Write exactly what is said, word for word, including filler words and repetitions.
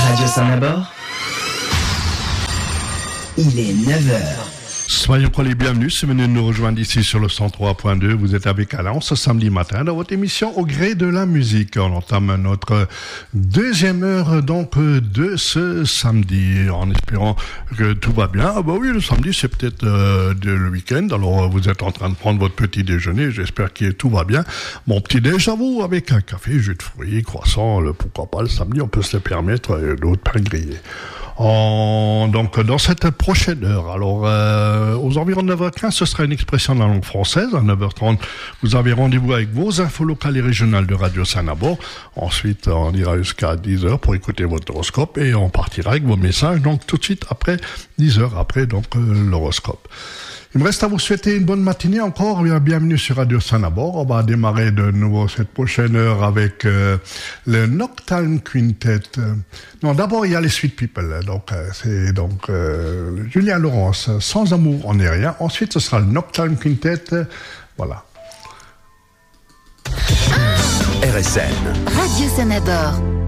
Radio Saint-Nabord. Il est neuf heures. Soyons les bienvenus, si vous venez de nous rejoindre ici sur le cent trois point deux, vous êtes avec Alain ce samedi matin dans votre émission Au gré de la musique. On entame notre deuxième heure donc de ce samedi, en espérant que tout va bien. Ah bah oui, le samedi c'est peut-être euh, le week-end, alors vous êtes en train de prendre votre petit déjeuner, j'espère que tout va bien. Mon petit déj à vous, avec un café, jus de fruits, croissant, le, pourquoi pas le samedi, on peut se le permettre, et d'autres pains grillés. En, donc dans cette prochaine heure, alors euh, aux environs de neuf heures quinze, ce sera une expression de la langue française. À neuf heures trente, vous avez rendez-vous avec vos infos locales et régionales de Radio Saint-Nabord. Ensuite, on ira jusqu'à dix heures pour écouter votre horoscope et on partira avec vos messages, donc tout de suite après dix heures, après donc euh, l'horoscope. Il me reste à vous souhaiter une bonne matinée encore. Bienvenue sur Radio Saint-Nabord. On va démarrer de nouveau cette prochaine heure avec euh, le Nocturne Quintet. Non, d'abord il y a les Sweet People. Donc euh, c'est donc euh, Julien Laurence, Sans amour on n'est rien. Ensuite ce sera le Nocturne Quintet. Voilà. R S N Radio Saint-Nabord.